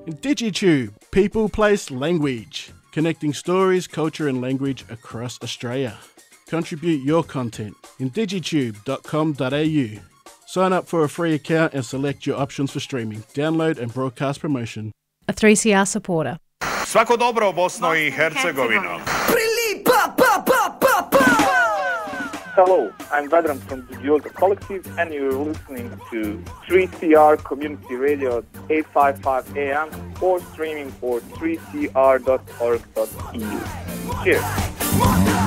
DigiTube, People, Place, Language. Connecting stories, culture and language across Australia. Contribute your content in digitube.com.au. Sign up for a free account and select your options for streaming, download and broadcast promotion. A 3CR supporter. Svako dobro Bosno I Hercegovino. Hello, I'm Vedran from the Giolta Collective and you're listening to 3CR Community Radio 855 AM or streaming for 3cr.org.eu. Cheers!